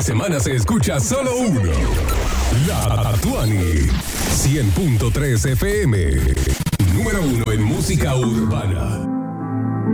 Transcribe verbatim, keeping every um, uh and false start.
de semana se escucha solo uno. La Tuani. cien punto tres F M. Número uno en música urbana.